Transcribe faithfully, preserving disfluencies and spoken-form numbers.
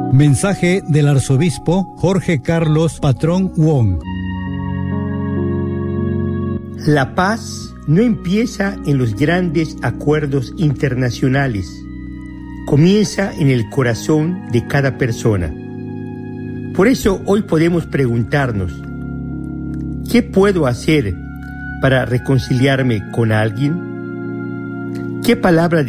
Mensaje del arzobispo Jorge Carlos Patrón Wong. La paz no empieza en los grandes acuerdos internacionales, comienza en el corazón de cada persona. Por eso hoy podemos preguntarnos, ¿qué puedo hacer para reconciliarme con alguien? ¿Qué palabra de